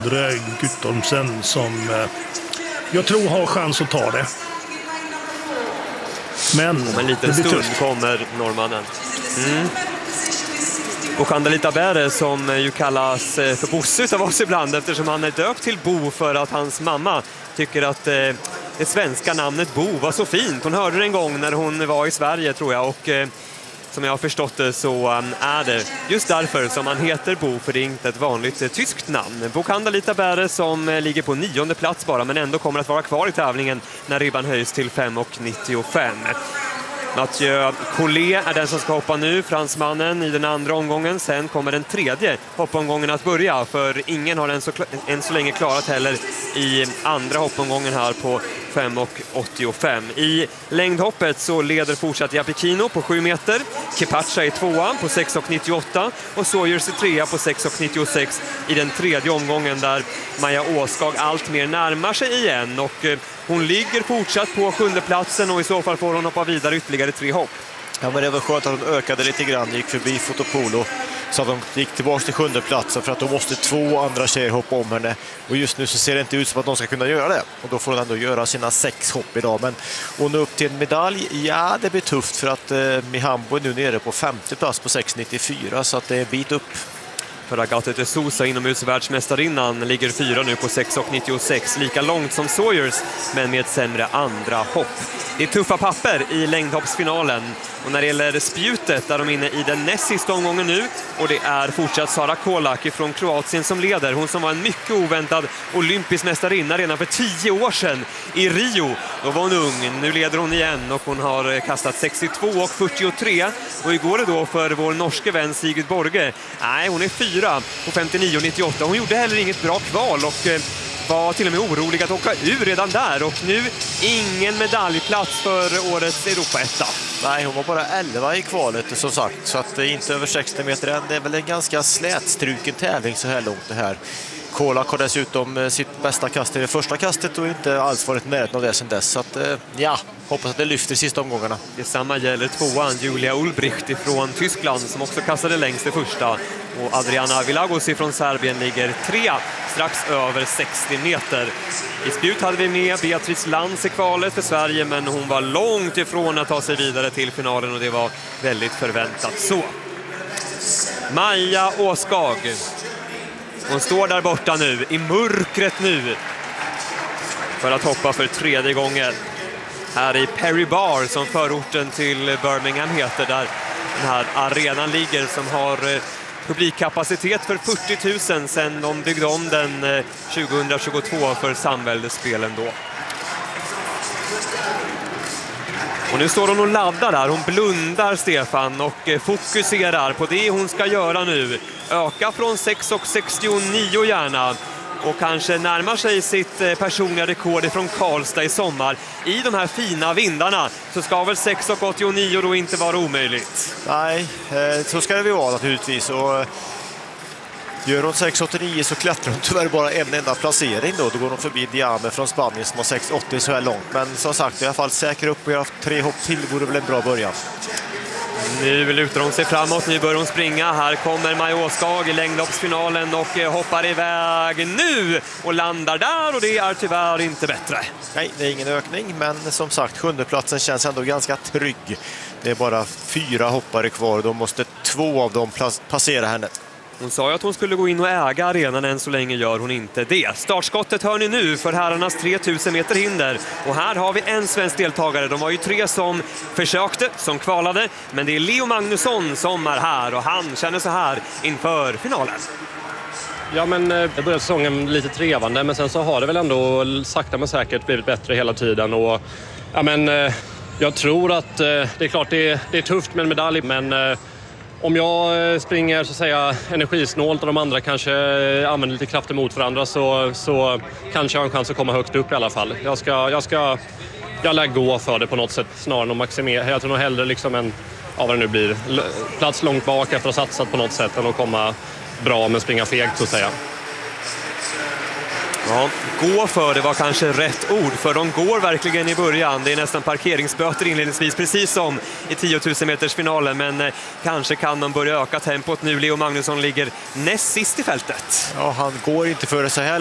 Guttormsen som jag tror har chans att ta det. Men om en liten stund kommer norrmannen. Bokhandalita Bäre som ju kallas för Bosse av oss ibland eftersom han är döpt till Bo för att hans mamma tycker att det svenska namnet Bo var så fint. Hon hörde det en gång när hon var i Sverige tror jag och som jag har förstått det så är det just därför som han heter Bo, för det är inte ett vanligt tyskt namn. Bokhandalita Bäre som ligger på 9:e plats bara men ändå kommer att vara kvar i tävlingen när ribban höjs till 5,95. Mathieu Collet är den som ska hoppa nu, fransmannen, i den andra omgången. Sen kommer den tredje hoppomgången att börja, för ingen har än så länge klarat heller i andra hoppomgången här på 5,85. I längdhoppet så leder fortsatt Japikino på 7 meter. Kepacha är tvåa på 6,98 och Sawyers är trea på 6,96 i den tredje omgången där Maja Åskag allt mer närmar sig igen och hon ligger fortsatt på 7:e platsen och i så fall får hon hoppa vidare ytterligare 3 hopp. Ja, men det var skönt att hon ökade lite grann, gick förbi Fotopolo så att de gick tillbaka till 7:e platsen för att då måste 2 andra tjejer hoppa om henne och just nu så ser det inte ut som att de ska kunna göra det och då får hon ändå göra sina 6 hopp idag, men hon är upp till en medalj. Ja, det blir tufft för att Mihambo är nu nere på 5:e plats på 6,94 så att det är en bit upp. För Agathe de Sousa, inomhusvärldsmästarinnan, ligger 4 nu på 6,96, lika långt som Sawyers men med ett sämre andra hopp. Det är tuffa papper i längdhoppsfinalen och när det gäller spjutet är de inne i den näst sista omgången nu och det är fortsatt Sara Kolak från Kroatien som leder. Hon som var en mycket oväntad olympisk mästarinna redan för 10 år sedan i Rio. Då var hon ung, nu leder hon igen och hon har kastat 62,43 och igår är då för vår norske vän Sigrid Borge. Nej, hon är 4 på 59,98. Hon gjorde heller inget bra kval och var till och med orolig att åka ur redan där och nu ingen medaljplats för årets Europa-etta. Nej, hon var bara 11 i kvalet som sagt, så att det är inte över 60 meter än. Det är väl en ganska slätstruken tävling så här långt det här. Kolak har dessutom sitt bästa kast i det första kastet och inte alls varit närheten av det sedan dess. Så att, ja, hoppas att det lyfter i sista omgångarna. Detsamma gäller tvåan Julia Ulbricht från Tyskland som också kastade längst det första. Och Adriana Vilagos från Serbien ligger 3 strax över 60 meter. I spjut hade vi med Beatrice Lantz i kvalet för Sverige men hon var långt ifrån att ta sig vidare till finalen och det var väldigt förväntat så. Maja Åskag. Hon står där borta nu, i mörkret nu, för att hoppa för 3:e gången. Här i Perry Bar, som förorten till Birmingham heter, där den här arenan ligger som har publikkapacitet för 40 000 sedan de byggde om den 2022 för samväldesspelen då. Och nu står hon och laddar där, hon blundar Stefan och fokuserar på det hon ska göra nu. Öka från 6,69 gärna och kanske närmar sig sitt personliga rekord från Karlstad i sommar. I de här fina vindarna så ska väl 6,89 då inte vara omöjligt. Nej, så ska det väl vara naturligtvis och gör hon 6,89 så klättrar hon tyvärr bara en enda placering då. Då går hon förbi Diame från Spanien som har 6,80 så här långt. Men som sagt, i alla fall säkra upp och göra 3 hopp till vore väl en bra början. Nu lutar hon sig framåt, nu börjar hon springa. Här kommer Maja Åskag i längdloppsfinalen och hoppar iväg nu och landar där och det är tyvärr inte bättre. Nej, det är ingen ökning, men som sagt 7:e platsen känns ändå ganska trygg. Det är bara 4 hoppare kvar och då måste 2 av dem passera henne. Hon sa ju att hon skulle gå in och äga arenan, än så länge gör hon inte det. Startskottet hör ni nu för herrarnas 3000 meter hinder. Och här har vi en svensk deltagare. De var ju 3 som försökte, som kvalade. Men det är Leo Magnusson som är här och han känner så här inför finalen. Ja, men det började säsongen lite trevande, men sen så har det väl ändå sakta men säkert blivit bättre hela tiden. Och ja, men jag tror att det är klart det är tufft med en medalj, men om jag springer så att säga energisnålt och de andra kanske använder lite krafter mot varandra så kanske jag har en chans att komma högt upp i alla fall. Jag lär gå för det på något sätt snarare än att maximera. Jag tror nog hellre liksom en, vad det nu blir, plats långt bak efter att ha satsat på något sätt än att komma bra men springa fegt så att säga. Ja, gå för det var kanske rätt ord, för de går verkligen i början. Det är nästan parkeringsböter inledningsvis, precis som i 10 000 meters finalen, men kanske kan de börja öka tempot nu. Leo Magnusson ligger näst sist i fältet. Ja, han går inte före så här